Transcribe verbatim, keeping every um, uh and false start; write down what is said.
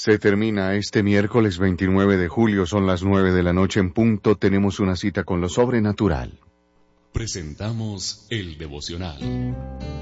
Se termina este miércoles veintinueve de julio, son las nueve de la noche en punto, tenemos una cita con lo sobrenatural. Presentamos el devocional.